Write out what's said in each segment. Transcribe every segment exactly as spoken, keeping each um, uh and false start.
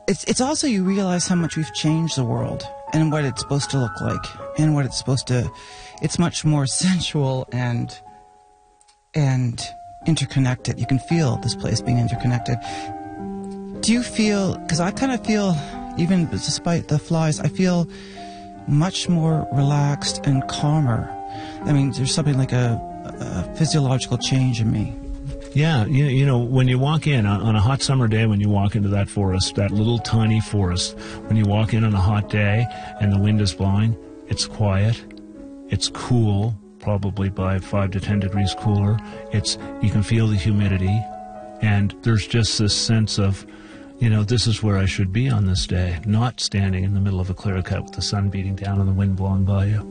It's it's also you realize how much we've changed the world and what it's supposed to look like and what it's supposed to. It's much more sensual and and interconnected. You can feel this place being interconnected. Do you feel? Because I kind of feel, even despite the flies, I feel much more relaxed and calmer. I mean, there's something like a, a physiological change in me. Yeah, you, you know, when you walk in on, on a hot summer day, when you walk into that forest, that little tiny forest, when you walk in on a hot day and the wind is blowing, it's quiet, it's cool, probably by five to ten degrees cooler. It's, you can feel the humidity, and there's just this sense of, you know, this is where I should be on this day, not standing in the middle of a clear cut with the sun beating down and the wind blowing by you.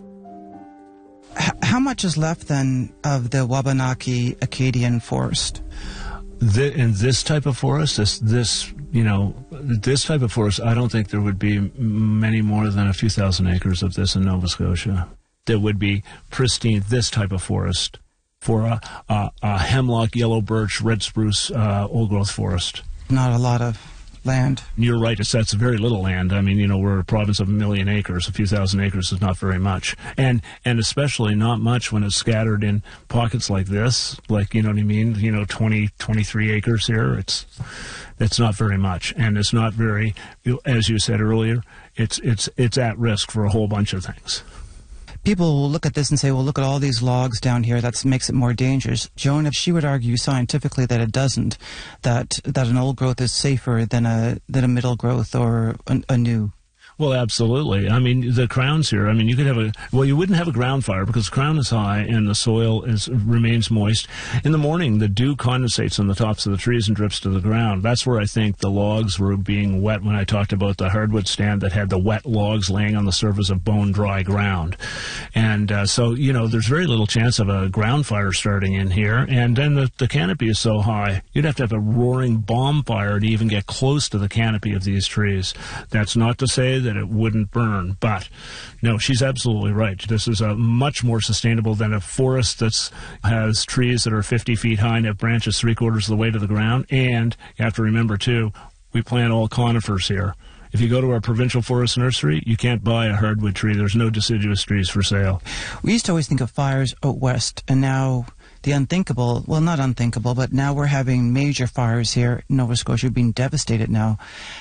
How much is left, then, of the Wabanaki Acadian forest? The, in this type of forest, this, this, you know, this type of forest, I don't think there would be many more than a few thousand acres of this in Nova Scotia that would be pristine, this type of forest, for a, a, a hemlock, yellow birch, red spruce, uh, old-growth forest. Not a lot of land. You're right. It's, that's very little land. I mean, you know, we're a province of a million acres. A few thousand acres is not very much. And and especially not much when it's scattered in pockets like this, like, you know what I mean, you know, twenty, twenty-three acres here. It's it's not very much. And it's not very, as you said earlier, it's it's it's at risk for a whole bunch of things. People will look at this and say, well, look at all these logs down here. That makes it more dangerous. Joan, if she would argue scientifically that it doesn't, that that an old growth is safer than a than a middle growth or a, a new. Well, absolutely. I mean, the crowns here, I mean, you could have a, well, you wouldn't have a ground fire because the crown is high and the soil is remains moist. In the morning, the dew condensates on the tops of the trees and drips to the ground. That's where I think the logs were being wet when I talked about the hardwood stand that had the wet logs laying on the surface of bone-dry ground. And uh, so, you know, there's very little chance of a ground fire starting in here. And then the, the canopy is so high, you'd have to have a roaring bomb fire to even get close to the canopy of these trees. That's not to say that it wouldn't burn, but no, she's absolutely right. This is a much more sustainable than a forest that has trees that are fifty feet high and have branches three quarters of the way to the ground. And you have to remember too, we plant all conifers here. If you go to our provincial forest nursery, you can't buy a hardwood tree. There's no deciduous trees for sale. We used to always think of fires out west, and now the unthinkable, well, not unthinkable, but now we're having major fires here in Nova Scotia, being devastated now.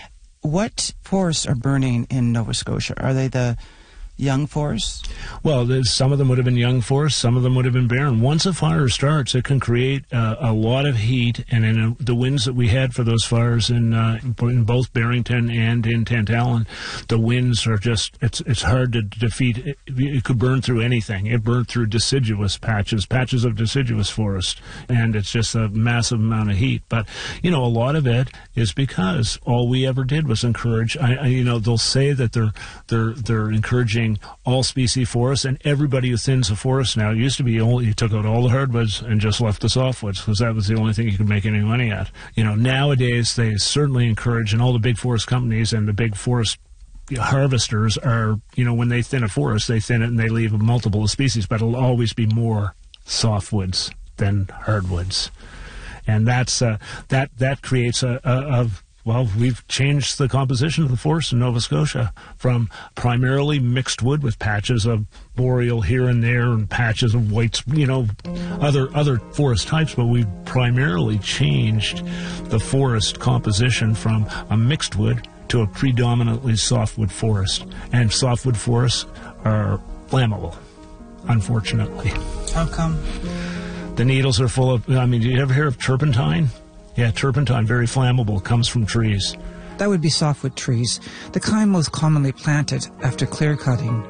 What forests are burning in Nova Scotia? Are they the young forests? Well, there's, some of them would have been young forests, some of them would have been barren. Once a fire starts, it can create uh, a lot of heat, and in uh, the winds that we had for those fires in, uh, in both Barrington and in Tantallon, the winds are just, it's it's hard to defeat. It, it could burn through anything. It burned through deciduous patches, patches of deciduous forest, and it's just a massive amount of heat. But, you know, a lot of it is because all we ever did was encourage, I, I, you know, they'll say that they're, they're, they're encouraging all species forests, and everybody who thins a forest now, it used to be only you took out all the hardwoods and just left the softwoods because that was the only thing you could make any money at. You know, nowadays they certainly encourage, and all the big forest companies and the big forest harvesters are, you know, when they thin a forest, they thin it and they leave multiple species, but it'll always be more softwoods than hardwoods, and that's uh, that that creates a, a, a well, we've changed the composition of the forest in Nova Scotia from primarily mixed wood with patches of boreal here and there and patches of whites, you know, other other forest types, but we've primarily changed the forest composition from a mixed wood to a predominantly softwood forest. And softwood forests are flammable, unfortunately. How come? The needles are full of, I mean, do you ever hear of turpentine? Yeah, turpentine, very flammable, comes from trees. That would be softwood trees, the kind most commonly planted after clear cutting.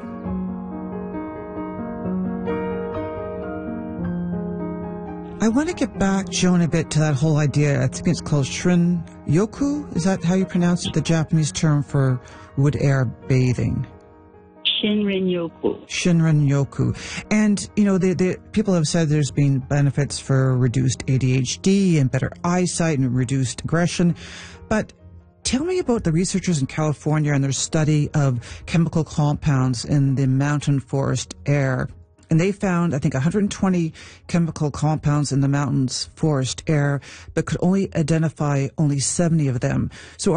I want to get back, Joan, a bit to that whole idea. I think it's called Shin-yoku. Is that how you pronounce it? The Japanese term for wood air bathing. Shinrin-yoku. Shinrin-yoku. And, you know, the, the people have said there's been benefits for reduced A D H D and better eyesight and reduced aggression. But tell me about the researchers in California and their study of chemical compounds in the mountain forest air. And they found, I think, one hundred twenty chemical compounds in the mountain's forest air, but could only identify only seventy of them. So